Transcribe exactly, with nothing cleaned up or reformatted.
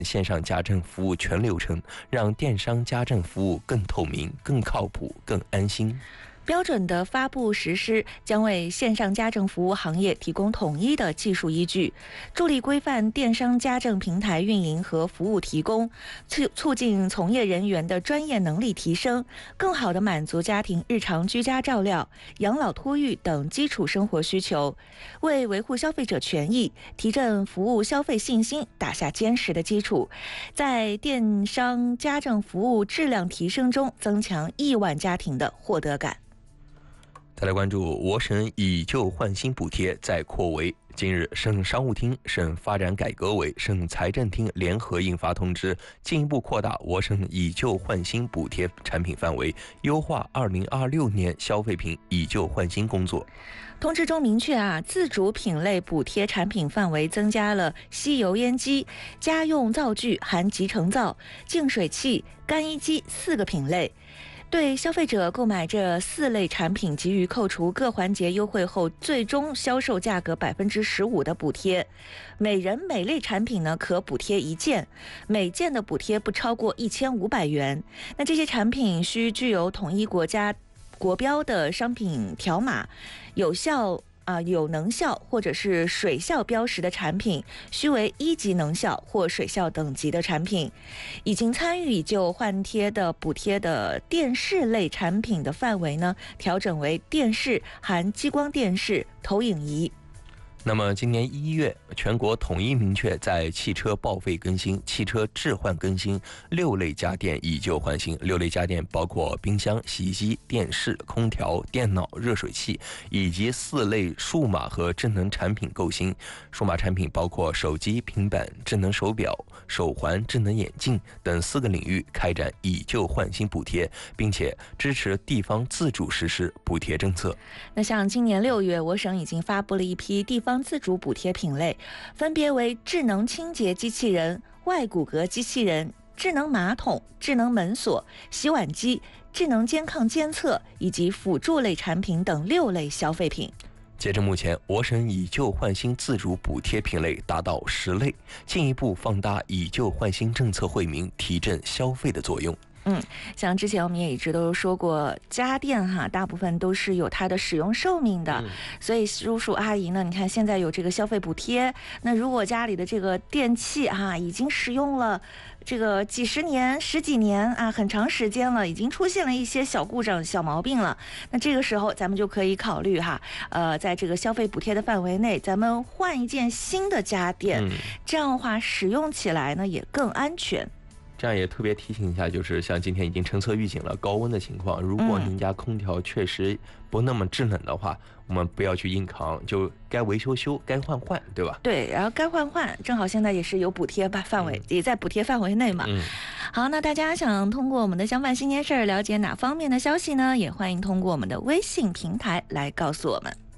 线上家政服务全流程，让电商家政服务更透明、更靠谱、更安心。 标准的发布实施将为线上家政服务行业提供统一的技术依据，助力规范电商家政平台运营和服务提供，促促进从业人员的专业能力提升，更好地满足家庭日常居家照料、养老托育等基础生活需求，为维护消费者权益、提振服务消费信心打下坚实的基础，在电商家政服务质量提升中增强亿万家庭的获得感。 再来关注我省以旧换新补贴再扩围。近日，省商务厅、省发展改革委、省财政厅联合印发通知，进一步扩大我省以旧换新补贴产品范围，优化二零二六年消费品以旧换新工作。 通知中明确啊，自主品类补贴产品范围增加了吸油烟机、家用灶具含集成灶、净水器、干衣机四个品类。对消费者购买这四类产品给予扣除各环节优惠后最终销售价格百分之十五的补贴，每人每类产品呢可补贴一件，每件的补贴不超过一千五百元。那这些产品需具有统一国家国标的商品条码，有效。啊，有能效或者是水效标识的产品，需为一级能效或水效等级的产品。已经参与以旧换贴的补贴的电视类产品的范围呢，调整为电视含激光电视、投影仪。 那么今年一月，全国统一明确，在汽车报废更新、汽车置换更新六类家电以旧换新。六类家电包括冰箱、洗衣机、电视、空调、电脑、热水器，以及四类数码和智能产品购新。数码产品包括手机、平板、智能手表、手环、智能眼镜等四个领域开展以旧换新补贴，并且支持地方自主实施补贴政策。 那像今年六月，我省已经发布了一批地方自主补贴品类，分别为智能清洁机器人、外骨骼机器人、智能马桶、智能门锁、洗碗机、智能监控监测以及辅助类产品等六类消费品。 截至目前，我省以旧换新自主补贴品类达到十类，进一步放大以旧换新政策惠民、提振消费的作用。 嗯，像之前我们也一直都说过，家电哈，大部分都是有它的使用寿命的，嗯、所以叔叔阿姨呢，你看现在有这个消费补贴，那如果家里的这个电器哈已经使用了这个几十年、十几年啊，很长时间了，已经出现了一些小故障、小毛病了，那这个时候咱们就可以考虑哈，呃，在这个消费补贴的范围内，咱们换一件新的家电，嗯、这样的话使用起来呢也更安全。 这样也特别提醒一下，就是像今天已经侦测预警了高温的情况，如果您家空调确实不那么制冷的话，嗯、我们不要去硬扛，就该维修修，该换换，对吧？ 对，然后该换换，正好现在也是有补贴吧范围，嗯、也在补贴范围内嘛。嗯，好，那大家想通过我们的相伴新鲜事儿了解哪方面的消息呢？也欢迎通过我们的微信平台来告诉我们。